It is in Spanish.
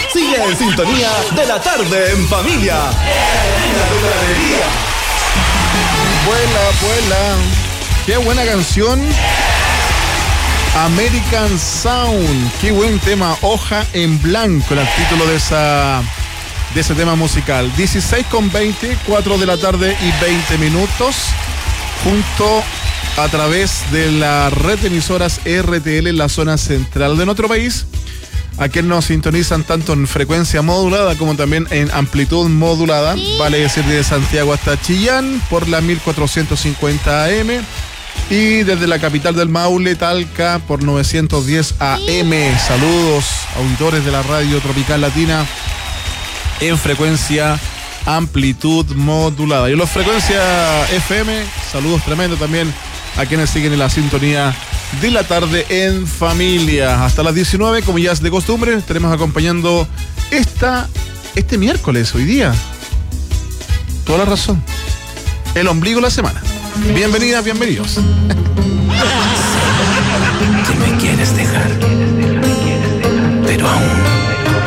Sigue en sintonía de la tarde en familia. Vuela. Qué buena canción. American Sound. Qué buen tema. Hoja en blanco, el título de ese tema musical. 16:20, 4 de la tarde y 20 minutos. Junto a través de la red de emisoras RTL en la zona central de nuestro país, a quienes nos sintonizan tanto en frecuencia modulada como también en amplitud modulada, vale decir de Santiago hasta Chillán por la 1450 AM y desde la capital del Maule, Talca, por 910 AM. Saludos, auditores de la radio Tropical Latina en frecuencia amplitud modulada. Y en la frecuencia FM, saludos tremendos también a quienes siguen en la sintonía de la tarde en familia. Hasta las 19, como ya es de costumbre, estaremos acompañando este miércoles, hoy día. Toda la razón. El ombligo de la semana. Bienvenidas, bienvenidos. Tú me quieres dejar, pero aún